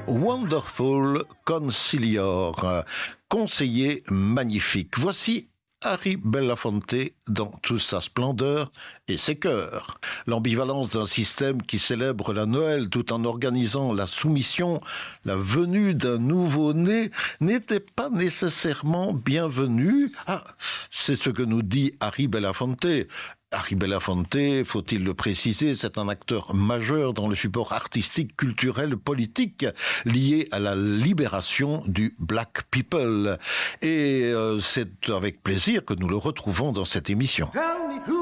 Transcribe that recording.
Wonderful Concilior, conseiller magnifique. Voici Harry Belafonte dans toute sa splendeur et ses cœurs. L'ambivalence d'un système qui célèbre la Noël tout en organisant la soumission, la venue d'un nouveau-né n'était pas nécessairement bienvenue. C'est ce que nous dit Harry Belafonte. Harry Belafonte, faut-il le préciser, c'est un acteur majeur dans le support artistique, culturel, politique lié à la libération du Black People. Et c'est avec plaisir que nous le retrouvons dans cette émission.